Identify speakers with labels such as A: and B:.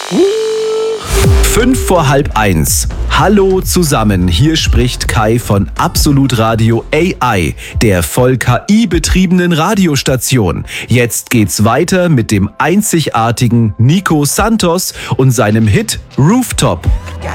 A: 1:05. Hallo zusammen, hier spricht Kai von Absolut Radio AI, der voll KI-betriebenen Radiostation. Jetzt geht's weiter mit dem einzigartigen Nico Santos und seinem Hit Rooftop.